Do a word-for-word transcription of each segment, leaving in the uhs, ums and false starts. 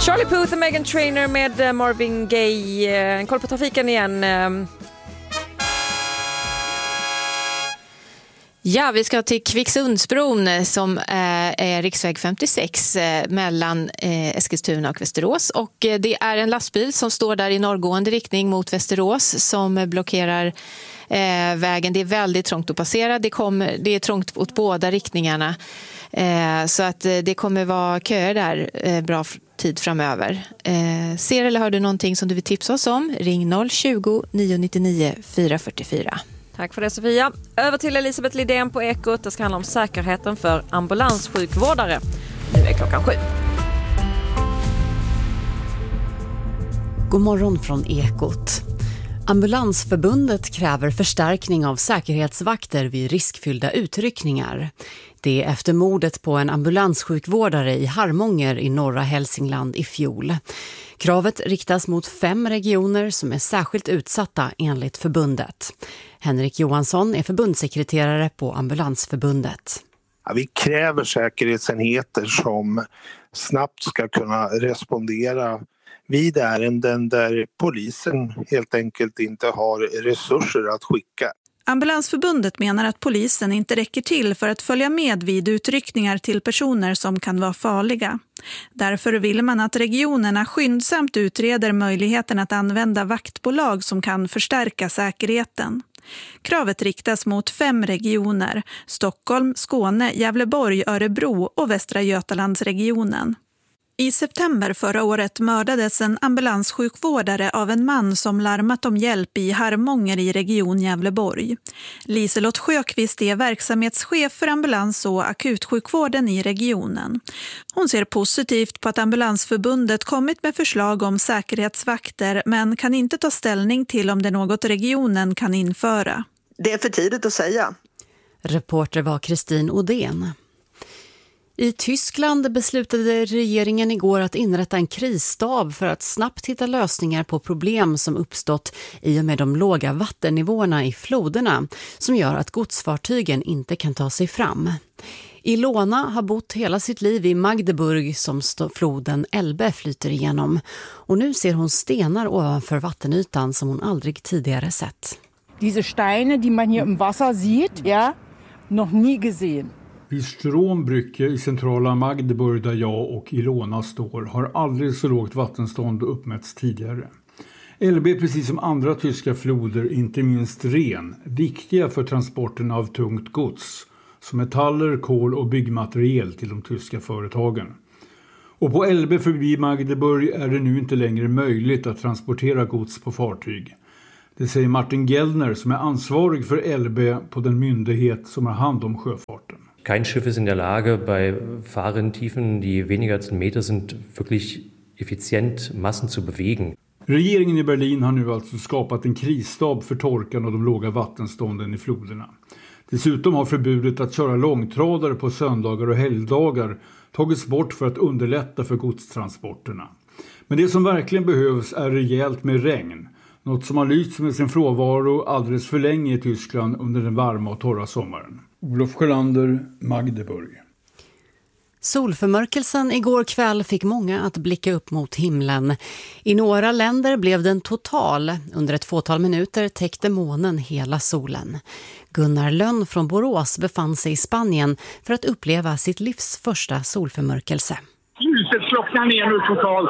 Charlie Puth och Meghan Trainor med Marvin Gaye. En koll på trafiken igen. Ja, vi ska till Kvicksundsbron som är riksväg femtiosex mellan Eskilstuna och Västerås. Och det är en lastbil som står där i norrgående riktning mot Västerås som blockerar vägen. Det är väldigt trångt att passera. Det, kommer, det är trångt åt båda riktningarna. Så att det kommer vara köer där bra tid framöver. Ser eller hör du någonting som du vill tipsa oss om? Ring noll tjugo, nio nio nio, fyra fyra fyra. Tack för det, Sofia. Över till Elisabeth Lidén på Ekot. Det ska handla om säkerheten för ambulanssjukvårdare. Nu är klockan sju. God morgon från Ekot. Ambulansförbundet kräver förstärkning av säkerhetsvakter vid riskfyllda utryckningar. Det är efter mordet på en ambulanssjukvårdare i Harmånger i norra Hälsingland i fjol. Kravet riktas mot fem regioner som är särskilt utsatta enligt förbundet. Henrik Johansson är förbundssekreterare på Ambulansförbundet. Ja, vi kräver säkerhetsenheter som snabbt ska kunna respondera vid ärenden där polisen helt enkelt inte har resurser att skicka. Ambulansförbundet menar att polisen inte räcker till för att följa med vid utryckningar till personer som kan vara farliga. Därför vill man att regionerna skyndsamt utreder möjligheten att använda vaktbolag som kan förstärka säkerheten. Kravet riktas mot fem regioner: Stockholm, Skåne, Gävleborg, Örebro och Västra Götalandsregionen. I september förra året mördades en ambulanssjukvårdare av en man som larmat om hjälp i Harmånger i region Gävleborg. Liselott Sjöqvist är verksamhetschef för ambulans- och akutsjukvården i regionen. Hon ser positivt på att Ambulansförbundet kommit med förslag om säkerhetsvakter men kan inte ta ställning till om det är något regionen kan införa. Det är för tidigt att säga. Reporter var Kristin Odén. I Tyskland beslutade regeringen igår att inrätta en krisstab för att snabbt hitta lösningar på problem som uppstått i och med de låga vattennivåerna i floderna som gör att godsfartygen inte kan ta sig fram. Ilona har bott hela sitt liv i Magdeburg som floden Elbe flyter igenom och nu ser hon stenar ovanför vattenytan som hon aldrig tidigare sett. Diese Steine, die man hier im Wasser sieht, ja, noch nie gesehen. Vid Strombrücke i centrala Magdeburg där jag och Ilona står har aldrig så lågt vattenstånd uppmätts tidigare. Elbe är precis som andra tyska floder, inte minst Ren, viktiga för transporten av tungt gods, som metaller, kol och byggmaterial till de tyska företagen. Och på Elbe förbi Magdeburg är det nu inte längre möjligt att transportera gods på fartyg. Det säger Martin Gellner som är ansvarig för Elbe på den myndighet som har hand om sjöfarten. Kein Schiff ist in der Lage, bei Fahrrinntiefen, die weniger als einen Meter sind, wirklich effizient Massen zu bewegen. Regeringen i Berlin har nu alltså skapat en krisstab för torkan och de låga vattenstånden i floderna. Dessutom har förbudet att köra långtradare på söndagar och helgdagar tagits bort för att underlätta för godstransporterna. Men det som verkligen behövs är rejält med regn. Något som har lyst med sin frånvaro alldeles för länge i Tyskland under den varma och torra sommaren. Olof Sjölander, Magdeburg. Solförmörkelsen igår kväll fick många att blicka upp mot himlen. I några länder blev den total. Under ett fåtal minuter täckte månen hela solen. Gunnar Lönn från Borås befann sig i Spanien för att uppleva sitt livs första solförmörkelse. Ljuset slocknar ner nu totalt.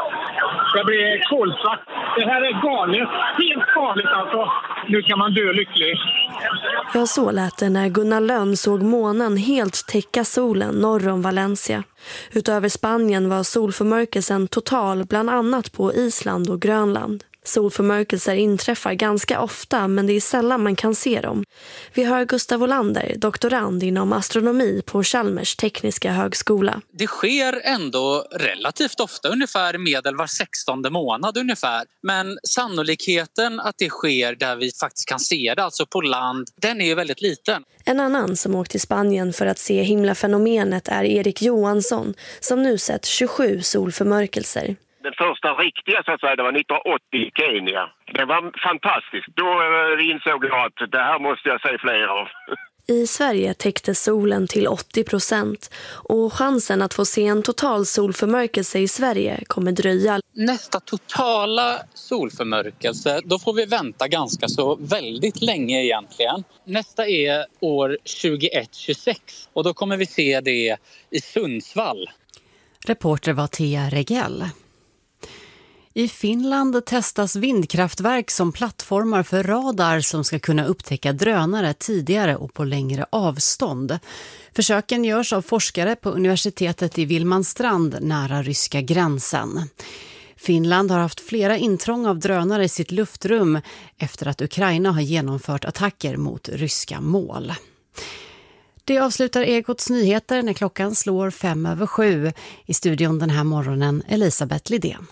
Det blir kolsvart. Det här är galet. Helt galet alltså. Nu kan man dö lycklig. Ja, så lät det när Gunnar Lönn såg månen helt täcka solen norr om Valencia. Utöver Spanien var solförmörkelsen total bland annat på Island och Grönland. Solförmörkelser inträffar ganska ofta men det är sällan man kan se dem. Vi hör Gustav Olander, doktorand inom astronomi på Chalmers tekniska högskola. Det sker ändå relativt ofta, ungefär medel var sextonde månad ungefär. Men sannolikheten att det sker där vi faktiskt kan se det, alltså på land, den är ju väldigt liten. En annan som åkt till Spanien för att se himlafenomenet är Erik Johansson som nu sett tjugosju solförmörkelser. Den första riktiga så att säga, det var nittonhundraåttio i Kenya. Det var fantastiskt. Då insåg jag att det här måste jag se fler av. I Sverige täckte solen till åttio procent och chansen att få se en total solförmörkelse i Sverige kommer dröja. Nästa totala solförmörkelse, då får vi vänta ganska så väldigt länge egentligen. Nästa är år tjugoett tjugosex och då kommer vi se det i Sundsvall. Reporter var Thea Regell. I Finland testas vindkraftverk som plattformar för radar som ska kunna upptäcka drönare tidigare och på längre avstånd. Försöken görs av forskare på universitetet i Vilmanstrand nära ryska gränsen. Finland har haft flera intrång av drönare i sitt luftrum efter att Ukraina har genomfört attacker mot ryska mål. Det avslutar Ekots nyheter när klockan slår fem över sju. I studion den här morgonen Elisabeth Lidén.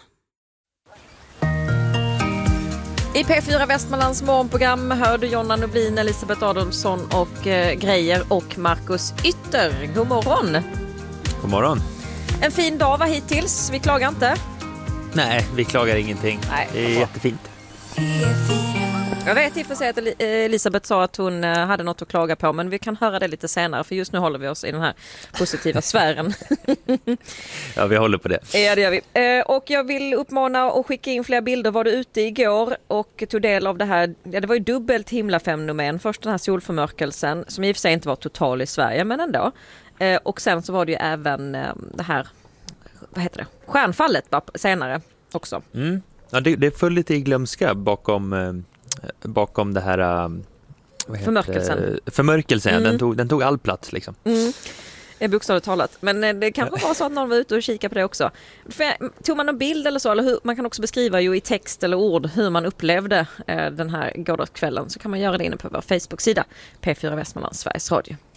I P fyra Västmanlands morgonprogram hörde Jonna Nublin, Elisabeth Adolfsson och eh, Grejer och Marcus Ytter. God morgon. God morgon. En fin dag var hittills, vi klagar inte. Nej, vi klagar ingenting. Nej, det är bra. Jättefint. Jag vet i och för sig att Elisabeth sa att hon hade något att klaga på, men vi kan höra det lite senare för just nu håller vi oss i den här positiva sfären. Ja, vi håller på det. Ja, det gör vi. Och jag vill uppmana och skicka in fler bilder. Var du ute igår och tog del av det här? Ja, det var ju dubbelt himlafenomen. Först den här solförmörkelsen som i och för sig inte var total i Sverige, men ändå. Och sen så var det ju även det här, vad heter det? Stjärnfallet senare också. Mm. Ja, det, det föll lite i glömska bakom, eh, bakom det här eh, förmörkelsen. Förmörkelsen, mm. den, tog, den tog all plats liksom. Mm. Det är bokstavligt talat. Men det kanske var så att någon var ute och kikade på det också. Tog man en bild eller så, eller hur, man kan också beskriva ju i text eller ord hur man upplevde eh, den här gårdagskvällen, så kan man göra det inne på vår Facebook-sida P fyra Västmanlands Sveriges Radio.